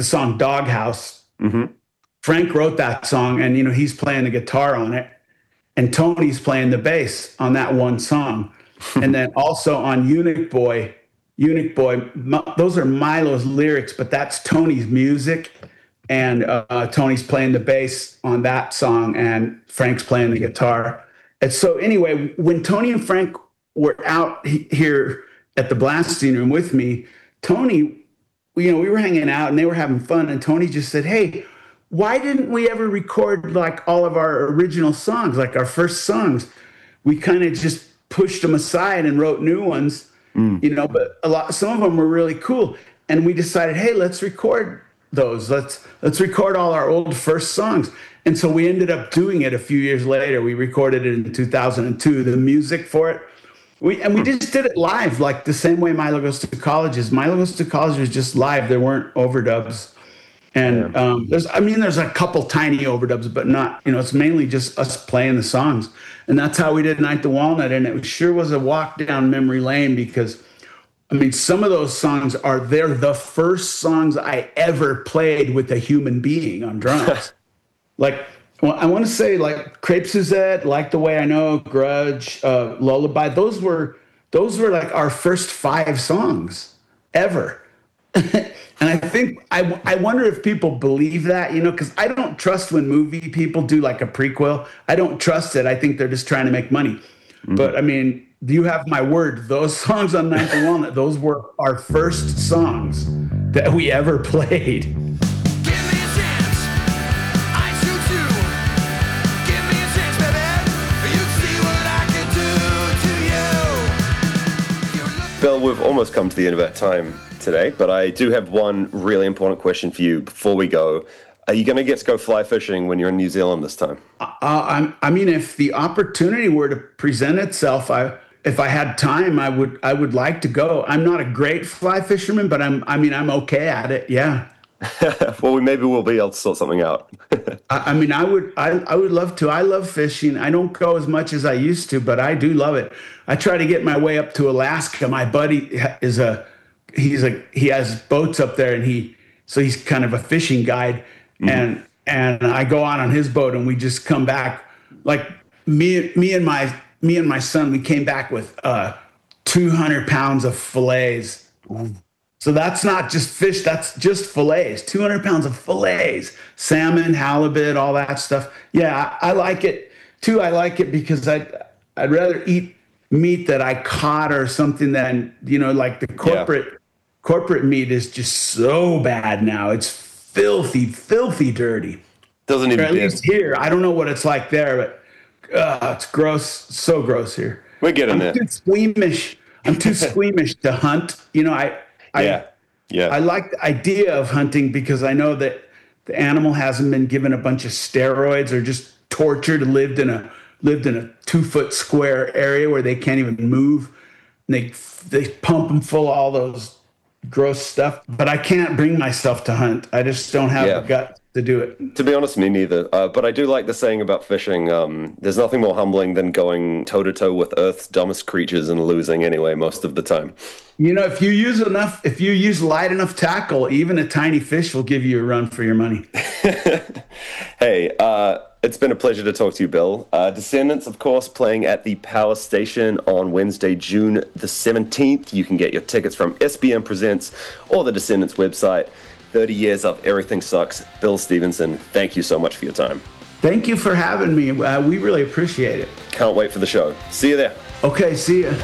the song Doghouse. Mm-hmm. Frank wrote that song, and he's playing the guitar on it, and Tony's playing the bass on that one song. And then also on Eunuch Boy, those are Milo's lyrics, but that's Tony's music. And Tony's playing the bass on that song, and Frank's playing the guitar. And so anyway, when Tony and Frank were out here at the blasting room with me, Tony, we were hanging out and they were having fun. And Tony just said, "Hey, why didn't we ever record like all of our original songs, like our first songs? We kind of just pushed them aside and wrote new ones, but some of them were really cool. And we decided, hey, let's record those. Let's record all our old first songs." And so we ended up doing it a few years later. We recorded it in 2002, the music for it. We just did it live, like the same way Milo Goes to College is. Milo Goes to College was just live. There weren't overdubs. And there's a couple tiny overdubs, but not, it's mainly just us playing the songs. And that's how we did Night the Walnut. And it sure was a walk down memory lane because, some of those songs they're the first songs I ever played with a human being on drums. I want to say like Crepe Suzette, Like the Way I Know, Grudge, Lullaby. Those were like our first 5 songs ever. And I think I wonder if people believe that, because I don't trust when movie people do like a prequel. I don't trust it. I think they're just trying to make money. Mm-hmm. But you have my word. Those songs on Night the Walnut, those were our first songs that we ever played. Bill, we've almost come to the end of our time today, but I do have one really important question for you before we go. Are you going to get to go fly fishing when you're in New Zealand this time? If the opportunity were to present itself, if I had time, I would like to go. I'm not a great fly fisherman, but I'm okay at it. Yeah. Well, maybe we'll be able to sort something out. I would love to. I love fishing. I don't go as much as I used to, but I do love it. I try to get my way up to Alaska. My buddy he has boats up there, and he's kind of a fishing guide. Mm-hmm. And I go out on his boat, and we just come back. Like me and my son, we came back with 200 pounds of fillets. So that's not just fish, that's just fillets, 200 pounds of fillets, salmon, halibut, all that stuff. Yeah, I like it too. I like it because I'd rather eat meat that I caught or something than, like the corporate meat is just so bad now. It's filthy, filthy dirty. Doesn't even, or at least here. I don't know what it's like there, but it's gross, so gross here. We're getting there. I'm too squeamish to hunt. I like the idea of hunting because I know that the animal hasn't been given a bunch of steroids or just tortured and lived in a 2-foot square area where they can't even move. And they pump them full of all those gross stuff. But I can't bring myself to hunt. I just don't have the gut to do it. To be honest, me neither. But I do like the saying about fishing. There's nothing more humbling than going toe-to-toe with Earth's dumbest creatures and losing anyway most of the time. If you use light enough tackle, even a tiny fish will give you a run for your money. Hey, it's been a pleasure to talk to you, Bill. Descendants, of course, playing at the Power Station on Wednesday, June the 17th. You can get your tickets from SBM Presents or the Descendants website. 30 years of Everything Sucks. Bill Stevenson, thank you so much for your time. Thank you for having me. We really appreciate it. Can't wait for the show. See you there. Okay, see ya.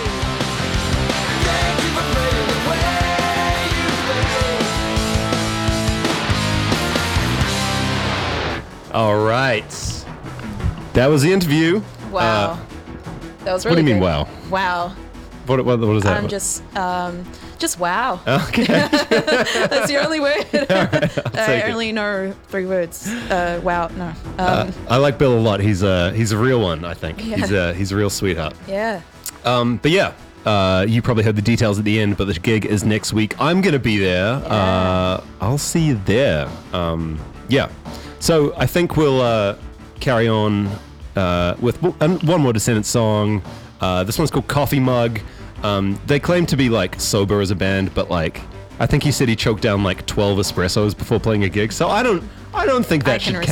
All right. That was the interview. Wow. That was really What do you mean, good. wow? Wow. What is that? I'm just wow. Okay. That's the only word. Right, I only know 3 words. Wow, no. I like Bill a lot. He's a real one, I think. Yeah. He's a real sweetheart. Yeah. But yeah, you probably heard the details at the end, but the gig is next week. I'm going to be there. Yeah. I'll see you there. Yeah. So I think we'll carry on with one more Descendants song. This one's called Coffee Mug. They claim to be like sober as a band, but like I think he said he choked down like 12 espressos before playing a gig. So I don't think that I can should respect